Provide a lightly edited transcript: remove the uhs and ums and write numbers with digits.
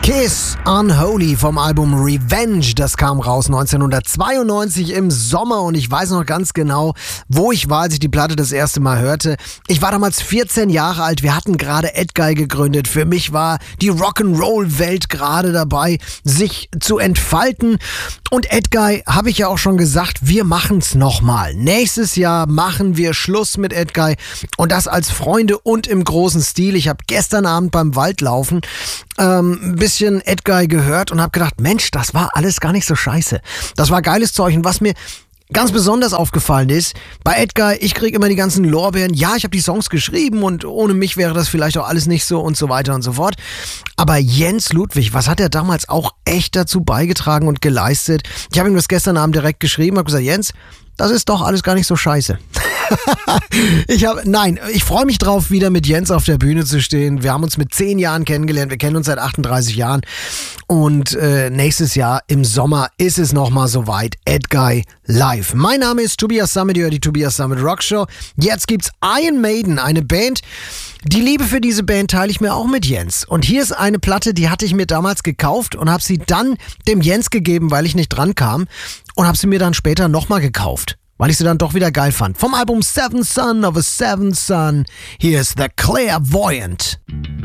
Kiss Unholy vom Album Revenge, das kam raus 1992 im Sommer und ich weiß noch ganz genau, wo ich war, als ich die Platte das erste Mal hörte. Ich war damals 14 Jahre alt, wir hatten gerade Edguy gegründet. Für mich war die Rock'n'Roll-Welt gerade dabei, sich zu entfalten. Und Edguy, habe ich ja auch schon gesagt, wir machen's nochmal. Nächstes Jahr machen wir Schluss mit Edguy und das als Freunde und im großen Stil. Ich habe gestern Abend beim Waldlaufen ein bisschen Edguy gehört und habe gedacht, Mensch, das war alles gar nicht so scheiße. Das war geiles Zeug. Und was mir ganz besonders aufgefallen ist, bei Edguy, ich kriege immer die ganzen Lorbeeren. Ja, ich habe die Songs geschrieben und ohne mich wäre das vielleicht auch alles nicht so und so weiter und so fort. Aber Jens Ludwig, was hat er damals auch echt dazu beigetragen und geleistet? Ich habe ihm das gestern Abend direkt geschrieben, habe gesagt, Jens, das ist doch alles gar nicht so scheiße. Ich freue mich drauf, wieder mit Jens auf der Bühne zu stehen. Wir haben uns mit 10 Jahren kennengelernt, wir kennen uns seit 38 Jahren und nächstes Jahr im Sommer ist es nochmal soweit, Edguy live. Mein Name ist Tobias Sammet, ihr hört die Tobias Sammet Rock Show. Jetzt gibt's Iron Maiden, eine Band. Die Liebe für diese Band teile ich mir auch mit Jens. Und hier ist eine Platte, die hatte ich mir damals gekauft und habe sie dann dem Jens gegeben, weil ich nicht dran kam. Und habe sie mir dann später nochmal gekauft, weil ich sie dann doch wieder geil fand. Vom Album Seventh Son of a Seventh Son, hier ist The Clairvoyant.